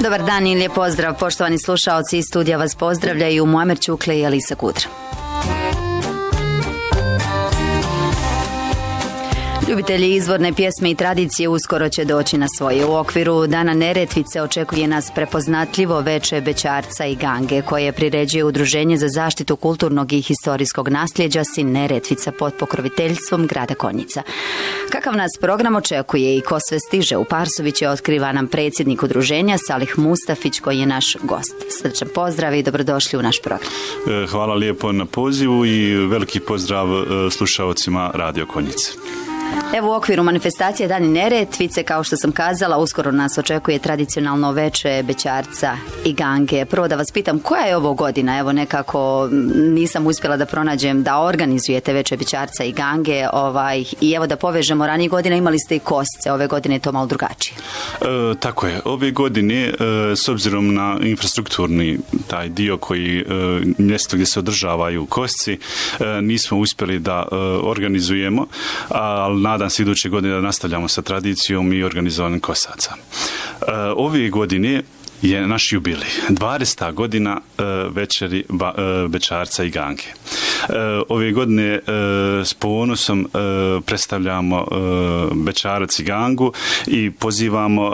Dobar dan i lijep pozdrav, poštovani slušaoci, iz studija vas pozdravljaju Muamer Ćukle i Alisa Kudra. Ljubitelji izvorne pjesme i tradicije uskoro će doći na svoje. U okviru Dana Neretvice očekuje nas prepoznatljivo veče bećarca i gange, koje priređuje Udruženje za zaštitu kulturnog i historijskog nasljeđa Sin Neretvica pod pokroviteljstvom grada Konjica. Kakav nas program očekuje i ko sve stiže u Parsoviće, otkriva nam predsjednik udruženja Salih Mustafić, koji je naš gost. Srčan pozdrav i dobrodošli u naš program. Hvala lijepo na pozivu i veliki pozdrav slušaocima Radio Konjice. Evo, u okviru manifestacije Dani Neretvice, kao što sam kazala, uskoro nas očekuje tradicionalno veče bećarca i gange. Prvo da vas pitam, koja je ovo godina? Evo, nekako nisam uspjela da pronađem da organizujete veče bećarca i gange. I evo da povežemo, ranije godine imali ste i kosce, ove godine je to malo drugačije. Tako je. Ove godine, s obzirom na infrastrukturni taj dio koji mjesto gdje se održavaju kosci, nismo uspjeli da organizujemo, ali nadam se iduće godine da nastavljamo sa tradicijom i organizovanjem kosaca. Ove godine je naš jubilej, 20. godina večeri bećarca i gange. Ove godine s ponosom predstavljamo bećarac i gangu i pozivamo